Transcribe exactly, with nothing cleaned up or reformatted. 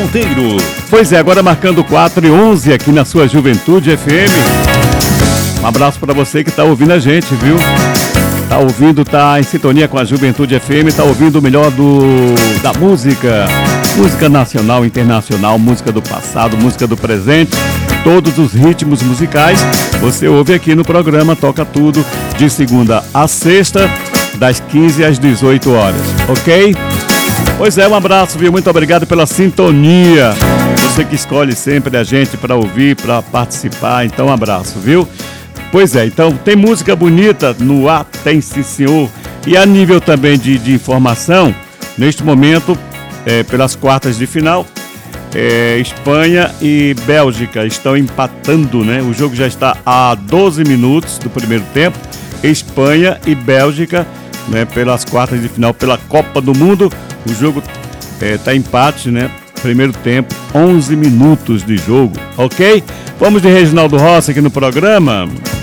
Monteiro. Pois é, agora marcando quatro e onze aqui na sua Juventude F M. Um abraço para você que está ouvindo a gente, viu? Tá ouvindo, tá em sintonia com a Juventude F M, tá ouvindo o melhor do, da música. Música nacional, internacional, música do passado, música do presente. Todos os ritmos musicais você ouve aqui no programa Toca Tudo, de segunda a sexta, das quinze às dezoito horas, ok? Pois é, um abraço, viu? Muito obrigado pela sintonia. Você que escolhe sempre a gente para ouvir, para participar, então um abraço, viu? Pois é, então tem música bonita no ar, tem sim senhor. E a nível também de, de informação, neste momento, é, pelas quartas de final, é, Espanha e Bélgica estão empatando, né? O jogo já está a doze minutos do primeiro tempo. Espanha e Bélgica, né, pelas quartas de final, pela Copa do Mundo. O jogo está é, empate, né? Primeiro tempo, onze minutos de jogo, ok? Vamos de Reginaldo Rossi aqui no programa.